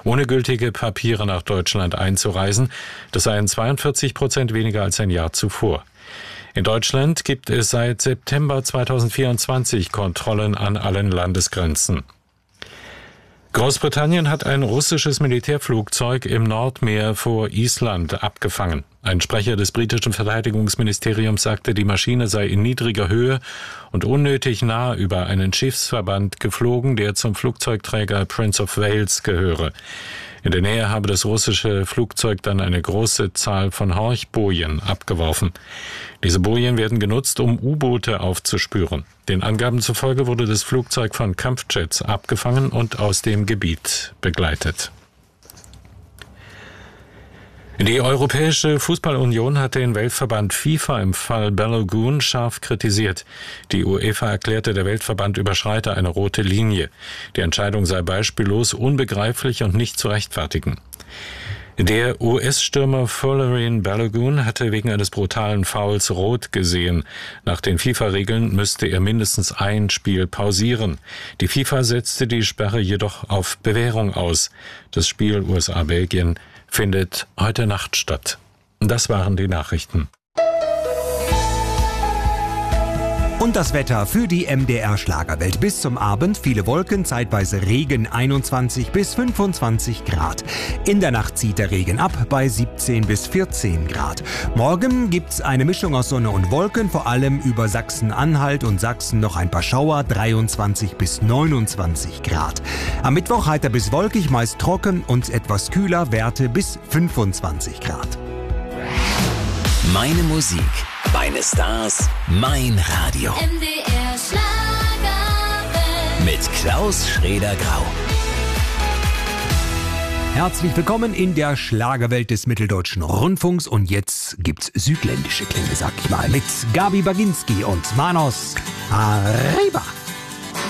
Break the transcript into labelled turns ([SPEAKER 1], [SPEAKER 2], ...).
[SPEAKER 1] ohne gültige Papiere nach Deutschland einzureisen. Das seien 42% weniger als ein Jahr zuvor. In Deutschland gibt es seit September 2024 Kontrollen an allen Landesgrenzen. Großbritannien hat ein russisches Militärflugzeug im Nordmeer vor Island abgefangen. Ein Sprecher des britischen Verteidigungsministeriums sagte, die Maschine sei in niedriger Höhe und unnötig nah über einen Schiffsverband geflogen, der zum Flugzeugträger Prince of Wales gehöre. In der Nähe habe das russische Flugzeug dann eine große Zahl von Horchbojen abgeworfen. Diese Bojen werden genutzt, um U-Boote aufzuspüren. Den Angaben zufolge wurde das Flugzeug von Kampfjets abgefangen und aus dem Gebiet begleitet. Die Europäische Fußballunion hat den Weltverband FIFA im Fall Balogun scharf kritisiert. Die UEFA erklärte, der Weltverband überschreite eine rote Linie. Die Entscheidung sei beispiellos, unbegreiflich und nicht zu rechtfertigen. Der US-Stürmer Folarin Balogun hatte wegen eines brutalen Fouls rot gesehen. Nach den FIFA-Regeln müsste er mindestens ein Spiel pausieren. Die FIFA setzte die Sperre jedoch auf Bewährung aus. Das Spiel USA-Belgien findet heute Nacht statt. Das waren die Nachrichten.
[SPEAKER 2] Und das Wetter für die MDR Schlagerwelt. Bis zum Abend viele Wolken, zeitweise Regen, 21 bis 25 Grad. In der Nacht zieht der Regen ab bei 17 bis 14 Grad. Morgen gibt's eine Mischung aus Sonne und Wolken, vor allem über Sachsen-Anhalt und Sachsen noch ein paar Schauer, 23 bis 29 Grad. Am Mittwoch heiter bis wolkig, meist trocken und etwas kühler, Werte bis 25 Grad.
[SPEAKER 3] Meine Musik, meine Stars, mein Radio.
[SPEAKER 4] MDR Schlagerwelt.
[SPEAKER 3] Mit Klaus Schrader-Grau.
[SPEAKER 2] Herzlich willkommen in der Schlagerwelt des Mitteldeutschen Rundfunks. Und jetzt gibt's südländische Klänge, sag ich mal, mit Gabi Baginski und Manos Arriba.